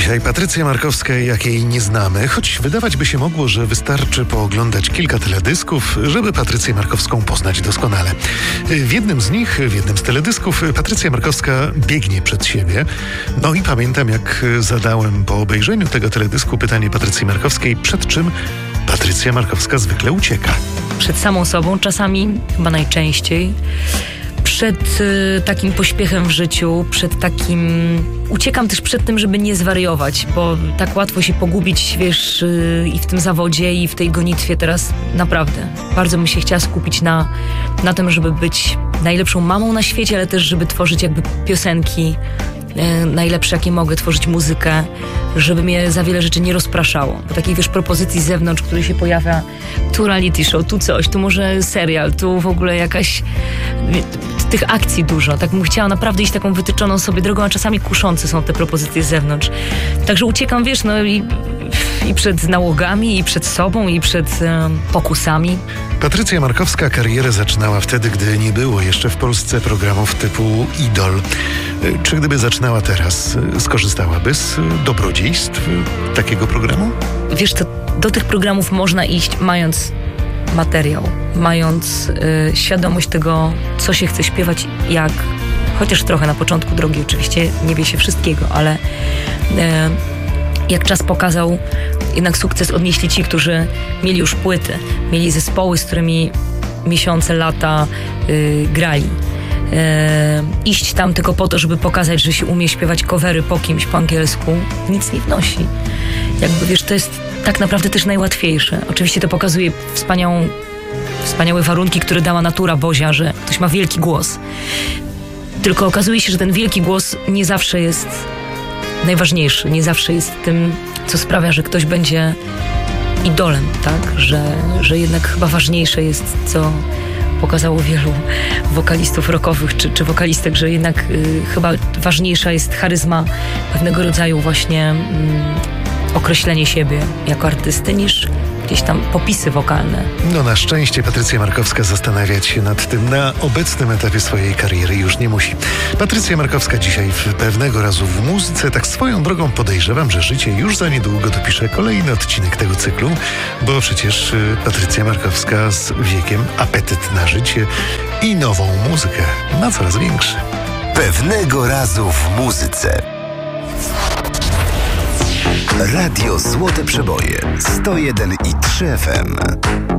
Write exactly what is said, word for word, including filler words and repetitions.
Dzisiaj Patrycja Markowska, jak jej nie znamy, choć wydawać by się mogło, że wystarczy pooglądać kilka teledysków, żeby Patrycję Markowską poznać doskonale. W jednym z nich, w jednym z teledysków Patrycja Markowska biegnie przed siebie. No i pamiętam, jak zadałem po obejrzeniu tego teledysku pytanie Patrycji Markowskiej, przed czym Patrycja Markowska zwykle ucieka. Przed samą sobą, czasami, chyba najczęściej. Przed y, takim pośpiechem w życiu, przed takim... Uciekam też przed tym, żeby nie zwariować, bo tak łatwo się pogubić, wiesz, y, i w tym zawodzie, i w tej gonitwie teraz. Naprawdę. Bardzo bym się chciała skupić na, na tym, żeby być najlepszą mamą na świecie, ale też, żeby tworzyć jakby piosenki y, najlepsze, jakie mogę, tworzyć muzykę, żeby mnie za wiele rzeczy nie rozpraszało. Bo takich, wiesz, propozycji z zewnątrz, który się pojawia, tu reality show, tu coś, tu może serial, tu w ogóle jakaś... Tych akcji dużo. Tak bym chciała naprawdę iść taką wytyczoną sobie drogą, a czasami kuszące są te propozycje z zewnątrz. Także uciekam, wiesz, no i, i przed nałogami, i przed sobą, i przed um, pokusami. Patrycja Markowska karierę zaczynała wtedy, gdy nie było jeszcze w Polsce programów typu Idol. Czy gdyby zaczynała teraz, skorzystałaby z dobrodziejstw takiego programu? Wiesz co, do tych programów można iść mając materiał, mając y, świadomość tego, co się chce śpiewać, jak, chociaż trochę na początku drogi, oczywiście nie wie się wszystkiego, ale y, jak czas pokazał, jednak sukces odnieśli ci, którzy mieli już płyty, mieli zespoły, z którymi miesiące, lata y, grali. Yy, iść tam tylko po to, żeby pokazać, że się umie śpiewać covery po kimś po angielsku, nic nie wnosi. Jakby, wiesz, to jest tak naprawdę też najłatwiejsze. Oczywiście to pokazuje wspaniałą, wspaniałe warunki, które dała natura Bozia, że ktoś ma wielki głos. Tylko okazuje się, że ten wielki głos nie zawsze jest najważniejszy, nie zawsze jest tym, co sprawia, że ktoś będzie idolem, tak? Że, że jednak chyba ważniejsze jest, co pokazało wielu wokalistów rockowych czy, czy wokalistek, że jednak y, chyba ważniejsza jest charyzma, pewnego rodzaju właśnie y, określenie siebie jako artysty niż gdzieś tam popisy wokalne. No na szczęście Patrycja Markowska zastanawiać się nad tym na obecnym etapie swojej kariery już nie musi. Patrycja Markowska dzisiaj w Pewnego razu w muzyce. Tak swoją drogą podejrzewam, że życie już za niedługo dopisze kolejny odcinek tego cyklu, bo przecież Patrycja Markowska z wiekiem apetyt na życie i nową muzykę ma coraz większy. Pewnego razu w muzyce. Radio Złote Przeboje sto jeden i trzy F M.